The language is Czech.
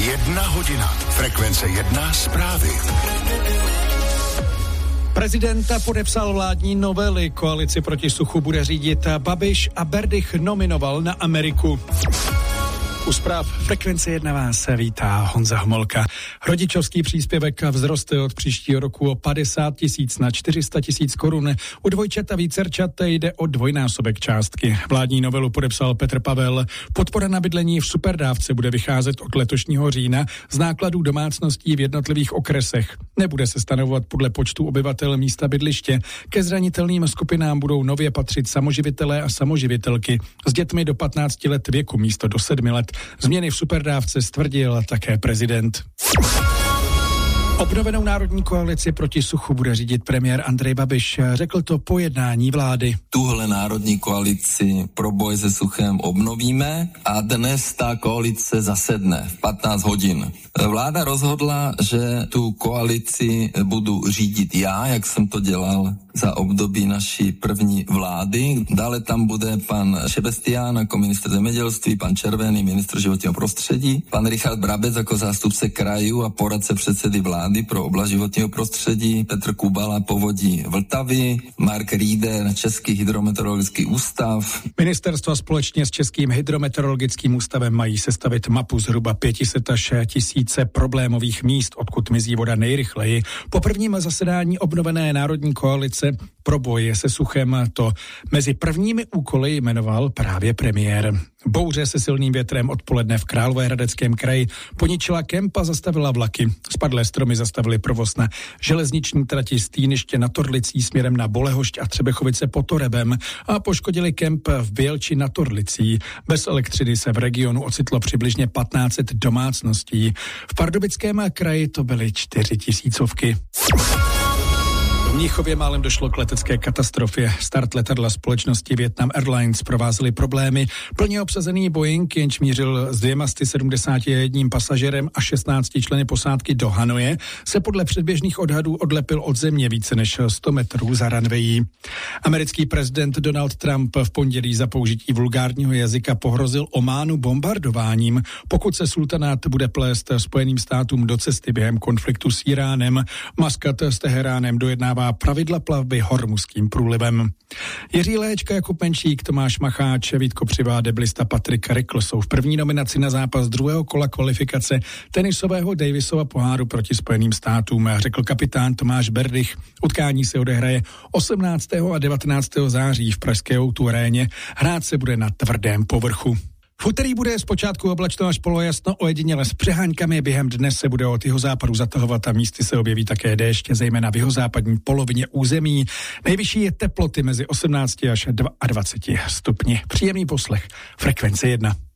1 hodina. Frekvence 1 zprávy. Prezidenta podepsal vládní novely, koalici proti suchu bude řídit Babiš a Berdych nominoval na Ameriku. U zpráv Frekvence 1 vás vítá Honza Homolka. Rodičovský příspěvek vzroste od příštího roku o 50 000 na 400 000 korun. U dvojčat a vícerčat jde o dvojnásobek částky. Vládní novelu podepsal Petr Pavel. Podpora na bydlení v superdávce bude vycházet od letošního října z nákladů domácností v jednotlivých okresech. Nebude se stanovovat podle počtu obyvatel místa bydliště. Ke zranitelným skupinám budou nově patřit samoživitelé a samoživitelky s dětmi do 15 let věku místo do 7 let. Změny v superdávce stvrdil také prezident. Obnovenou národní koalici proti suchu bude řídit premiér Andrej Babiš. Řekl to po jednání vlády. Tuhle národní koalici pro boj se suchem obnovíme a dnes ta koalice zasedne v 15 hodin. Vláda rozhodla, že tu koalici budu řídit já, jak jsem to dělal za období naší první vlády. Dále tam bude pan Šebestián jako ministr zemědělství, pan Červený ministr životního prostředí, pan Richard Brabec jako zástupce krajů a poradce předsedy vlády pro oblast životního prostředí, Petr Kubala povodí Vltavy, Mark Rieder Český hydrometeorologický ústav. Ministerstva společně s Českým hydrometeorologickým ústavem mají sestavit mapu zhruba 500 až 1000 problémových míst, odkud mizí voda nejrychleji. Po prvním zasedání obnovené národní koalice pro boj se suchem to mezi prvními úkoly jmenoval právě premiér. Bouře se silným větrem odpoledne v Královéhradeckém kraji poničila kemp a zastavila vlaky. Spadlé stromy zastavily provoz na železniční trati z Týniště nad Orlicí směrem na Bolehošť a Třebechovice pod Torebem a poškodili kemp v Bělči nad Orlicí. Bez elektřiny se v regionu ocitlo přibližně 1500 domácností. V Pardubickém kraji to byly 4000. V Mnichově málem došlo k letecké katastrofě. Start letadla společnosti Vietnam Airlines provázely problémy. Plně obsazený Boeing, jenž mířil s 271 pasažerem a 16 členy posádky do Hanoje, se podle předběžných odhadů odlepil od země více než 100 metrů za runwayi. Americký prezident Donald Trump v pondělí za použití vulgárního jazyka pohrozil Ománu bombardováním, pokud se sultanát bude plést Spojeným státům do cesty během konfliktu s Iránem. Maskat s Teheránem dojednává pravidla plavby Hormuzským průlivem. Jiří Léčka, Jakub Menšík, Tomáš Macháč, Vítko Přivá, deblista Patrik Rikl jsou v první nominaci na zápas druhého kola kvalifikace tenisového Davisova poháru proti Spojeným státům, řekl kapitán Tomáš Berdych. Utkání se odehraje 18. a 19. září v pražské O2 aréně. Hrát se bude na tvrdém povrchu. V úterý bude zpočátku oblačno až polojasno, ojediněle s přeháňkami. Během dne se bude od jihozápadu zatahovat a místy se objeví také déšť, zejména v jihozápadní polovině území. Nejvyšší je teploty mezi 18 až 22 stupni. Příjemný poslech. Frekvence 1.